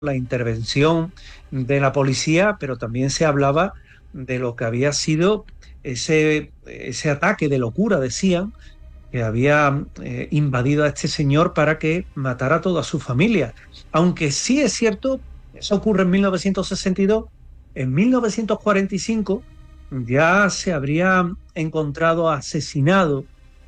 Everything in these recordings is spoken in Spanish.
la intervención de la policía, pero también se hablaba de lo que había sido ese ataque de locura, decían, que había invadido a este señor para que matara a toda su familia. Aunque sí es cierto, eso ocurre en 1962, en 1945 ya se habría encontrado asesinado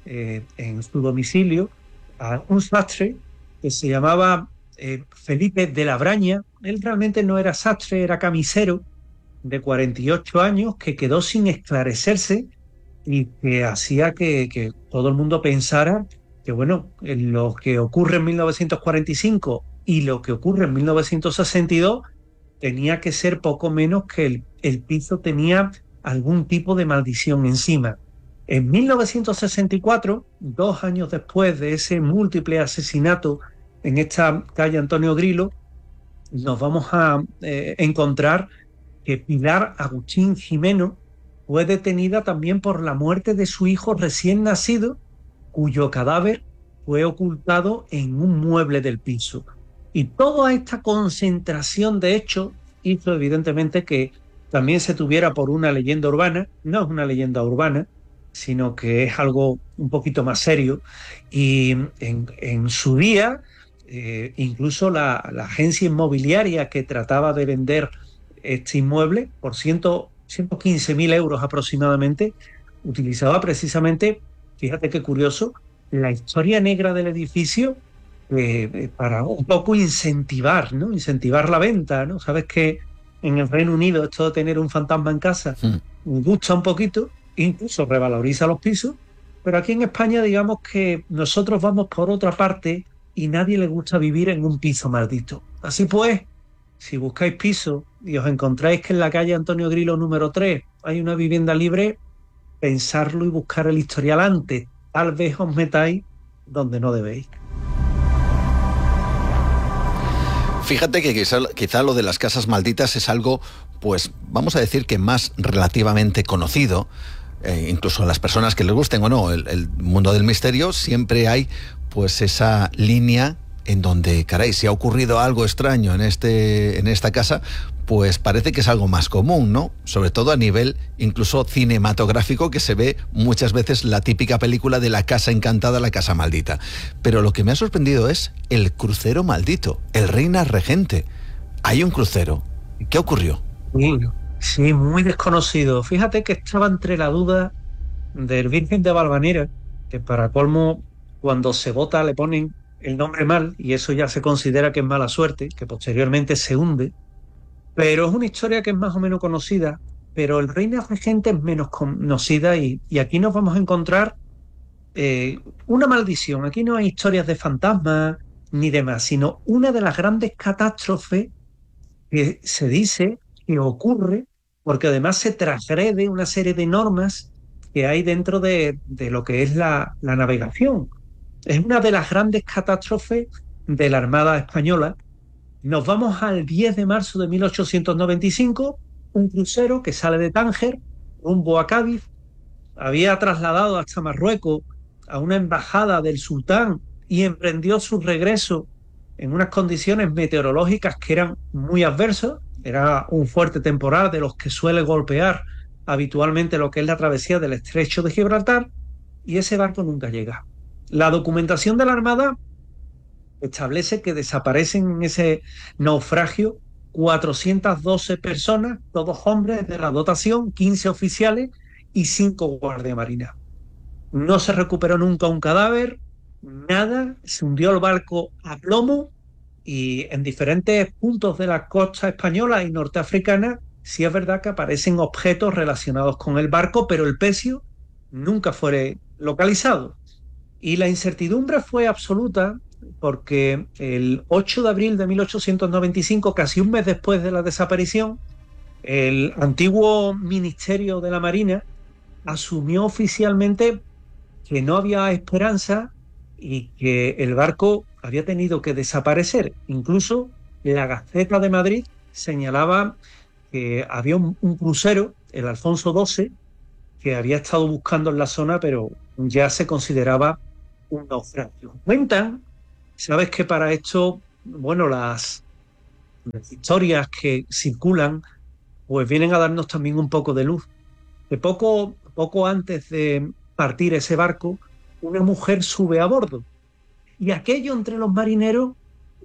en su domicilio a un sastre que se llamaba Felipe de la Braña. Él realmente no era sastre, era camisero de 48 años que quedó sin esclarecerse y que hacía que todo el mundo pensara que, bueno, en lo que ocurre en 1945 y lo que ocurre en 1962 tenía que ser poco menos que el piso tenía algún tipo de maldición encima. En 1964, 2 años después de ese múltiple asesinato en esta calle Antonio Grilo, nos vamos a encontrar que Pilar Agustín Jimeno fue detenida también por la muerte de su hijo recién nacido, cuyo cadáver fue ocultado en un mueble del piso. Y toda esta concentración de hechos hizo evidentemente que también se tuviera por una leyenda urbana. No es una leyenda urbana, sino que es algo un poquito más serio. Y en su día, incluso la agencia inmobiliaria que trataba de vender este inmueble por 115.000 euros aproximadamente, utilizaba precisamente, fíjate qué curioso, la historia negra del edificio para un poco incentivar, ¿no? Incentivar la venta, ¿no? Sabes que en el Reino Unido esto de tener un fantasma en casa Mm. gusta un poquito, incluso revaloriza los pisos, pero aquí en España digamos que nosotros vamos por otra parte y nadie le gusta vivir en un piso maldito. Así pues, si buscáis piso y os encontráis que en la calle Antonio Grilo número 3 hay una vivienda libre, pensarlo y buscar el historial antes. Tal vez os metáis donde no debéis. Fíjate que quizá lo de las casas malditas es algo, pues vamos a decir que más relativamente conocido. Incluso a las personas que les gusten o no el mundo del misterio, siempre hay pues esa línea en donde, caray, si ha ocurrido algo extraño en esta casa, pues parece que es algo más común, ¿no? Sobre todo a nivel incluso cinematográfico, que se ve muchas veces la típica película de la casa encantada, la casa maldita. Pero lo que me ha sorprendido es el crucero maldito, el Reina Regente. Hay un crucero. ¿Qué ocurrió? Sí, sí, muy desconocido. Fíjate que estaba entre la duda del Virgen de Valvanera, que para colmo, cuando se vota le ponen el nombre mal y eso ya se considera que es mala suerte, que posteriormente se hunde. Pero es una historia que es más o menos conocida, pero el Reina Regente es menos conocida y aquí nos vamos a encontrar una maldición. Aquí no hay historias de fantasmas ni demás, sino una de las grandes catástrofes que se dice que ocurre porque además se transgrede una serie de normas que hay dentro de lo que es la navegación. Es una de las grandes catástrofes de la Armada Española. Nos vamos al 10 de marzo de 1895, un crucero que sale de Tánger, rumbo a Cádiz, había trasladado hasta Marruecos a una embajada del sultán y emprendió su regreso en unas condiciones meteorológicas que eran muy adversas. Era un fuerte temporal de los que suele golpear habitualmente lo que es la travesía del estrecho de Gibraltar y ese barco nunca llega. La documentación de la Armada establece que desaparecen en ese naufragio 412 personas, todos hombres de la dotación, 15 oficiales y 5 guardias marinas. No se recuperó nunca un cadáver, nada, se hundió el barco a plomo y en diferentes puntos de la costa española y norteafricana sí es verdad que aparecen objetos relacionados con el barco, pero el pecio nunca fue localizado. Y la incertidumbre fue absoluta porque el 8 de abril de 1895, casi un mes después de la desaparición, el antiguo Ministerio de la Marina asumió oficialmente que no había esperanza y que el barco había tenido que desaparecer. Incluso la Gaceta de Madrid señalaba que había un crucero, el Alfonso XII, que había estado buscando en la zona, pero ya se consideraba un naufragio. Cuentan, sabes que para esto, bueno, historias que circulan, pues vienen a darnos también un poco de luz. De poco antes de partir ese barco, una mujer sube a bordo y aquello entre los marineros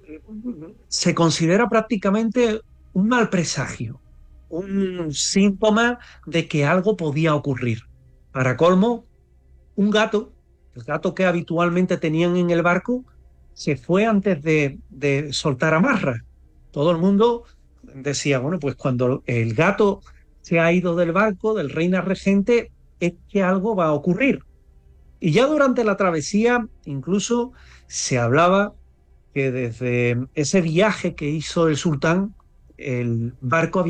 se considera prácticamente un mal presagio, un síntoma de que algo podía ocurrir. Para colmo, un gato, el gato que habitualmente tenían en el barco, se fue antes de soltar amarras. Todo el mundo decía, bueno, pues cuando el gato se ha ido del barco, del Reina Regente, es que algo va a ocurrir. Y ya durante la travesía, incluso se hablaba que desde ese viaje que hizo el sultán, el barco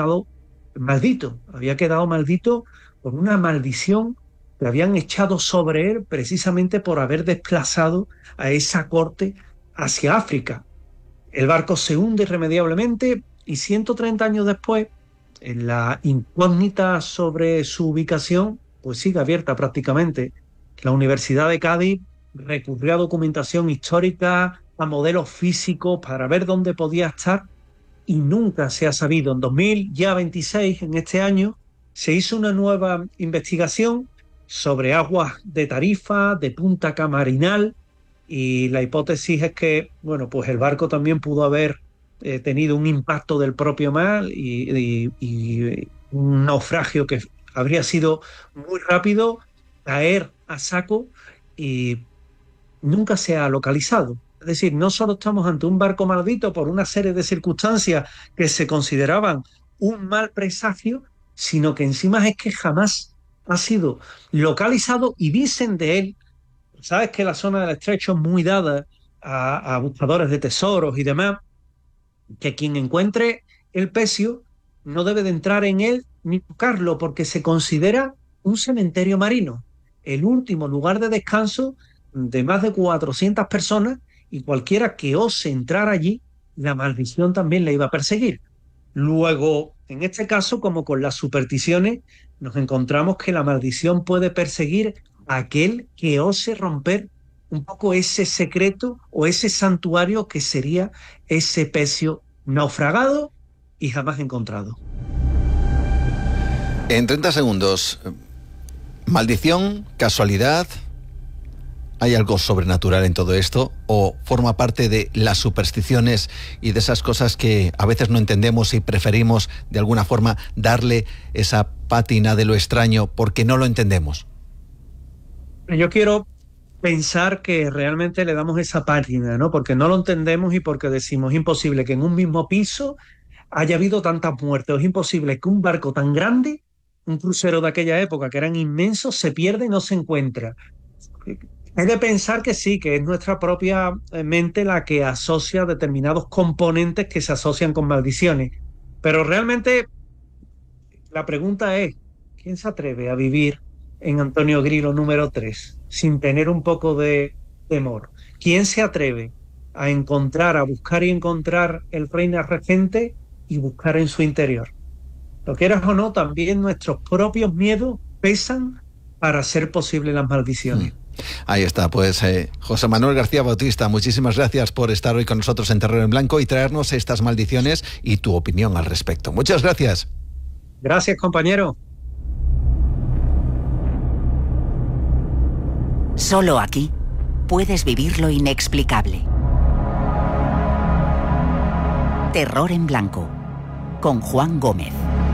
había quedado maldito por una maldición que habían echado sobre él precisamente por haber desplazado a esa corte hacia África. El barco se hunde irremediablemente y 130 años después, en la incógnita sobre su ubicación, pues sigue abierta prácticamente. La Universidad de Cádiz recurrió a documentación histórica, a modelos físicos para ver dónde podía estar y nunca se ha sabido. En 2026, en este año, se hizo una nueva investigación sobre aguas de Tarifa, de Punta Camarinal, y la hipótesis es que, bueno, pues el barco también pudo haber tenido un impacto del propio mar y un naufragio que habría sido muy rápido, caer a saco y nunca se ha localizado. Es decir, no solo estamos ante un barco maldito por una serie de circunstancias que se consideraban un mal presagio, sino que encima es que jamás ha sido localizado y dicen de él, sabes que la zona del estrecho es muy dada a buscadores de tesoros y demás, que quien encuentre el pecio no debe de entrar en él ni tocarlo porque se considera un cementerio marino, el último lugar de descanso de más de 400 personas y cualquiera que ose entrar allí, la maldición también le iba a perseguir. Luego, en este caso, como con las supersticiones, nos encontramos que la maldición puede perseguir a aquel que ose romper un poco ese secreto o ese santuario que sería ese pecio naufragado y jamás encontrado. En 30 segundos, maldición, casualidad, ¿hay algo sobrenatural en todo esto o forma parte de las supersticiones y de esas cosas que a veces no entendemos y preferimos de alguna forma darle esa pátina de lo extraño porque no lo entendemos? Yo quiero pensar que realmente le damos esa pátina, ¿no? Porque no lo entendemos y porque decimos, es imposible que en un mismo piso haya habido tantas muertes, es imposible que un barco tan grande, un crucero de aquella época que eran inmensos, se pierda y no se encuentra. Hay de pensar que sí, que es nuestra propia mente la que asocia determinados componentes que se asocian con maldiciones. Pero realmente la pregunta es, ¿quién se atreve a vivir en Antonio Grilo número 3 sin tener un poco de temor? ¿Quién se atreve a buscar y encontrar el Reina Regente y buscar en su interior? Lo quieras o no, también nuestros propios miedos pesan para hacer posible las maldiciones. Ahí está, pues José Manuel García Bautista, muchísimas gracias por estar hoy con nosotros en Terror en Blanco y traernos estas maldiciones y tu opinión al respecto. Muchas gracias. Gracias, compañero. Solo aquí puedes vivir lo inexplicable. Terror en Blanco, con Juan Gómez.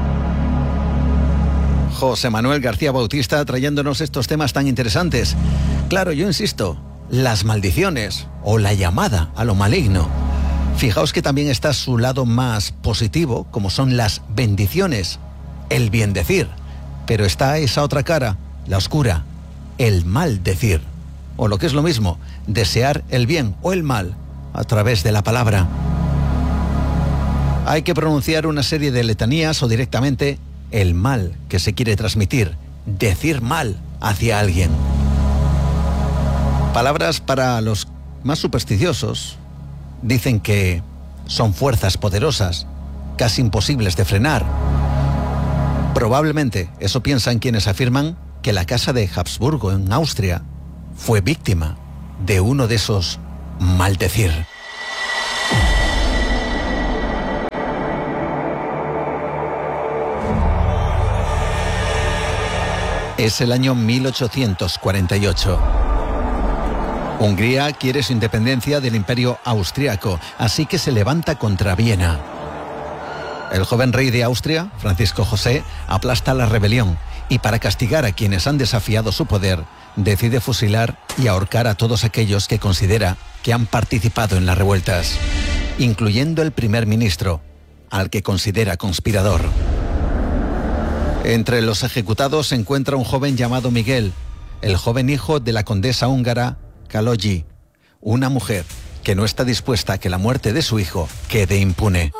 José Manuel García Bautista trayéndonos estos temas tan interesantes. Claro, yo insisto, las maldiciones o la llamada a lo maligno. Fijaos que también está su lado más positivo, como son las bendiciones, el bien decir. Pero está esa otra cara, la oscura, el mal decir. O lo que es lo mismo, desear el bien o el mal a través de la palabra. Hay que pronunciar una serie de letanías o directamente el mal que se quiere transmitir, decir mal hacia alguien. Palabras para los más supersticiosos dicen que son fuerzas poderosas, casi imposibles de frenar. Probablemente eso piensan quienes afirman que la casa de Habsburgo en Austria fue víctima de uno de esos maldecir. Es el año 1848. Hungría quiere su independencia del Imperio Austriaco, así que se levanta contra Viena. El joven rey de Austria, Francisco José, aplasta la rebelión y para castigar a quienes han desafiado su poder, decide fusilar y ahorcar a todos aquellos que considera que han participado en las revueltas, incluyendo el primer ministro, al que considera conspirador. Entre los ejecutados se encuentra un joven llamado Miguel, el joven hijo de la condesa húngara Kaloyi, una mujer que no está dispuesta a que la muerte de su hijo quede impune.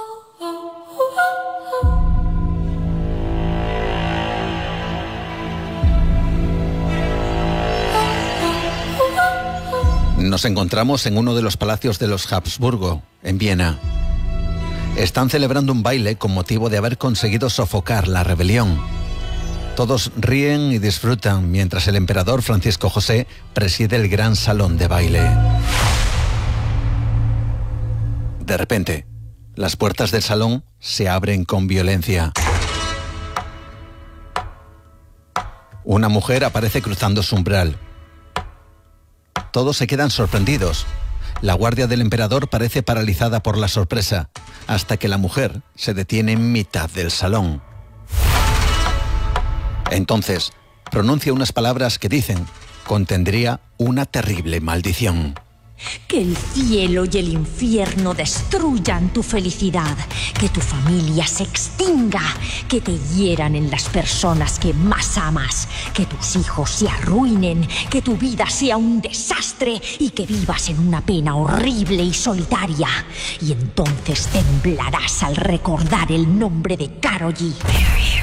Nos encontramos en uno de los palacios de los Habsburgo, en Viena. Están celebrando un baile con motivo de haber conseguido sofocar la rebelión. Todos ríen y disfrutan mientras el emperador Francisco José preside el gran salón de baile. De repente, las puertas del salón se abren con violencia. Una mujer aparece cruzando su umbral. Todos se quedan sorprendidos. La guardia del emperador parece paralizada por la sorpresa, hasta que la mujer se detiene en mitad del salón. Entonces, pronuncia unas palabras que dicen contendría una terrible maldición. Que el cielo y el infierno destruyan tu felicidad, que tu familia se extinga, que te hieran en las personas que más amas, que tus hijos se arruinen, que tu vida sea un desastre y que vivas en una pena horrible y solitaria. Y entonces temblarás al recordar el nombre de Kaloyi.